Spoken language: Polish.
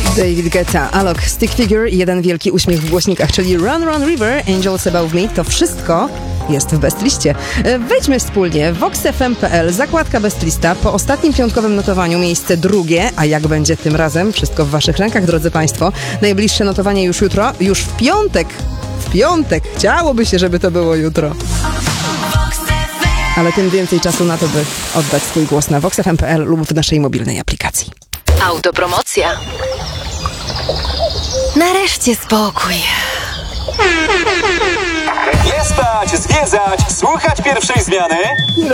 David Guetta, Alok, Stick Figure i jeden wielki uśmiech w głośnikach, czyli Run Run River, Angels Above Me. To wszystko jest w Bestliście. Wejdźmy wspólnie. voxfm.pl, zakładka Bestlista. Po ostatnim piątkowym notowaniu miejsce drugie, a jak będzie tym razem? Wszystko w waszych rękach, drodzy państwo. Najbliższe notowanie już jutro, już w piątek. W piątek. Chciałoby się, żeby to było jutro. Ale tym więcej czasu na to, by oddać swój głos na voxfm.pl lub w naszej mobilnej aplikacji. Autopromocja. Nareszcie spokój. Nie spać, zwiedzać, słuchać pierwszej zmiany.